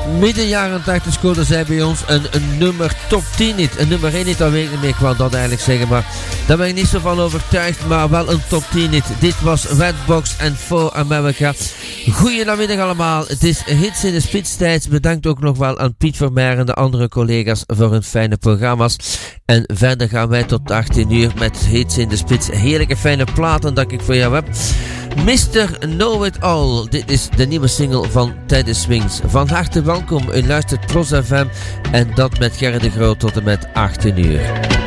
midden jaren 80 scoorde zij bij ons een nummer top 10 niet. Een nummer 1 niet, dat weet ik niet meer, ik wou dat eigenlijk zeggen, maar daar ben ik niet zo van overtuigd, maar wel een top 10 niet. Dit was Redbox and For America. Goedenamiddag allemaal, het is Hits in de Spitstijd. Bedankt ook nog wel aan Piet Vermeer en de andere collega's voor hun fijne programma's. En verder gaan wij tot 18 uur met Hits in de Spits. Heerlijke fijne platen dat ik voor jou heb. Mr. Know It All, dit is de nieuwe single van Teddy Swings. Van harte welkom, u luistert Tros FM en dat met Gerrit de Groot tot en met 18 uur.